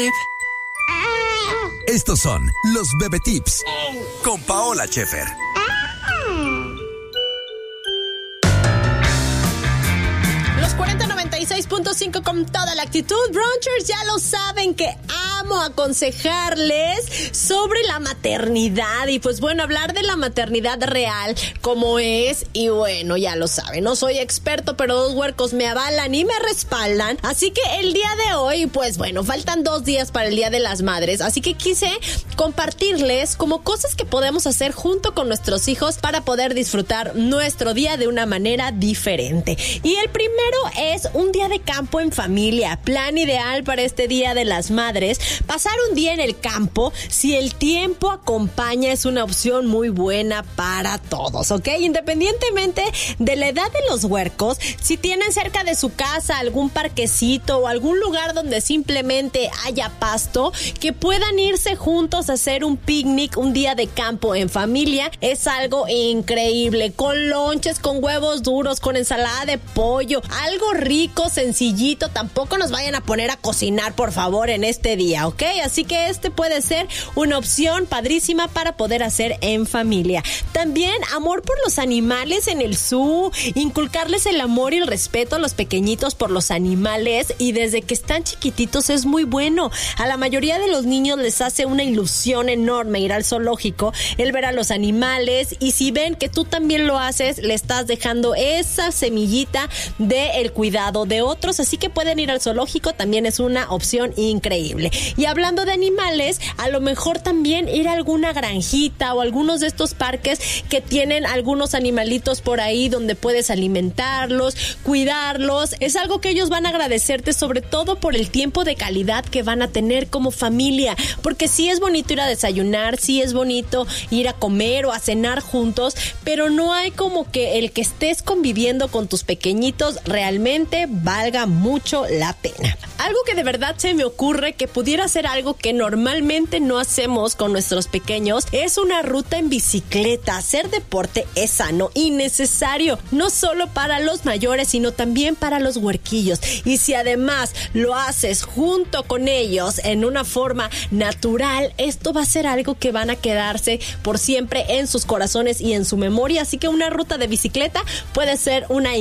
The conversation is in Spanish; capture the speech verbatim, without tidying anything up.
Babe. Estos son los Bebe Tips con Paola Schaefer. Los cuarenta noventa y seis punto cinco con toda la actitud. Brunchers, ya lo saben que amo aconsejarles sobre la maternidad. Y pues bueno, hablar de la maternidad real, como es. Y bueno, ya lo saben, no soy experto, pero dos huercos me avalan y me respaldan. Así que el día de hoy, pues bueno, faltan dos días para el Día de las Madres. Así que quise compartirles como cosas que podemos hacer junto con nuestros hijos para poder disfrutar nuestro día de una manera diferente. Y el primero es un día de campo en familia. Plan ideal para este Día de las Madres. Pasar un día en el campo, si el tiempo acompaña, es una opción muy buena para todos, ¿ok? Independientemente de la edad de los huercos, si tienen cerca de su casa algún parquecito o algún lugar donde simplemente haya pasto, que puedan irse juntos a hacer un picnic, un día de campo en familia, es algo increíble. Con lonches, con huevos duros, con ensalada de pollo, algo rico, sencillito. Tampoco nos vayan a poner a cocinar, por favor, en este día, ¿ok? Así que este puede ser una opción padrísima para poder hacer en familia. También amor por los animales en el zoo, inculcarles el amor y el respeto a los pequeñitos por los animales, y desde que están chiquititos es muy bueno. A la mayoría de los niños les hace una ilusión enorme ir al zoológico, el ver a los animales, y si ven que tú también lo haces, le estás dejando esa semillita de el cuidado de otros. Así que pueden ir al zoológico, también es una opción increíble. Y hablando de animales, a lo mejor también ir a alguna granjita o algunos de estos parques que tienen algunos animalitos por ahí donde puedes alimentarlos, cuidarlos. Es algo que ellos van a agradecerte, sobre todo por el tiempo de calidad que van a tener como familia, porque sí es bonito ir a desayunar, sí es bonito ir a comer o a cenar juntos, pero no hay como que el que estés conviviendo con tus pequeñitos realmente valga mucho la pena. Algo que de verdad se me ocurre que pudiera ser algo que normalmente no hacemos con nuestros pequeños es una ruta en bicicleta. Hacer deporte es sano y necesario, no solo para los mayores, sino también para los huerquillos. Y si además lo haces junto con ellos en una forma natural, esto va a ser algo que van a quedarse por siempre en sus corazones y en su memoria. Así que una ruta de bicicleta puede ser una